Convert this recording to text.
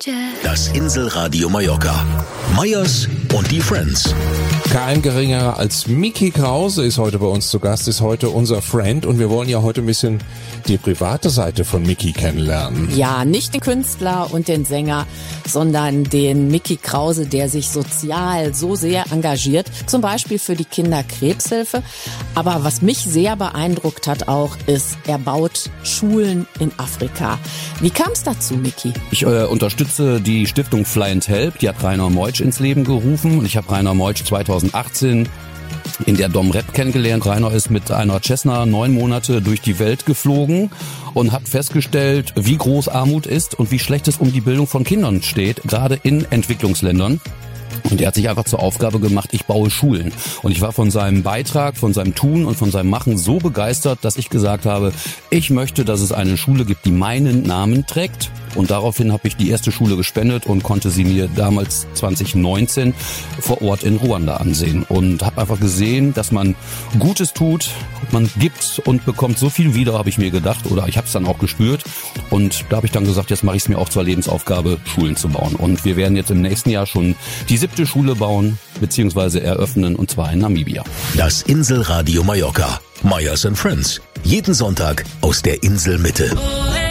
Das Inselradio Mallorca. Meyers und die Friends. Kein geringerer als Mickey Krause ist heute bei uns zu Gast, ist heute unser Friend und wir wollen ja heute ein bisschen die private Seite von Mickey kennenlernen. Ja, nicht den Künstler und den Sänger, sondern den Mickey Krause, der sich sozial so sehr engagiert, zum Beispiel für die Kinderkrebshilfe. Aber was mich sehr beeindruckt hat auch, ist, er baut Schulen in Afrika. Wie kam es dazu, Mickey? Ich unterstütze die Stiftung Fly and Help, die hat Rainer Meutsch ins Leben gerufen und ich habe Rainer Meutsch 2018 in der Dom Rep kennengelernt. Rainer ist mit einer Cessna 9 Monate durch die Welt geflogen und hat festgestellt, wie groß Armut ist und wie schlecht es um die Bildung von Kindern steht, gerade in Entwicklungsländern. Und er hat sich einfach zur Aufgabe gemacht, ich baue Schulen. Und ich war von seinem Beitrag, von seinem Tun und von seinem Machen so begeistert, dass ich gesagt habe, ich möchte, dass es eine Schule gibt, die meinen Namen trägt. Und daraufhin habe ich die erste Schule gespendet und konnte sie mir damals 2019 vor Ort in Ruanda ansehen. Und habe einfach gesehen, dass man Gutes tut, man gibt und bekommt so viel wieder, habe ich mir gedacht. Oder ich habe es dann auch gespürt. Und da habe ich dann gesagt, jetzt mache ich es mir auch zur Lebensaufgabe, Schulen zu bauen. Und wir werden jetzt im nächsten Jahr schon die 7. Schule bauen bzw. eröffnen, und zwar in Namibia. Das Inselradio Mallorca. Meyers and Friends. Jeden Sonntag aus der Inselmitte.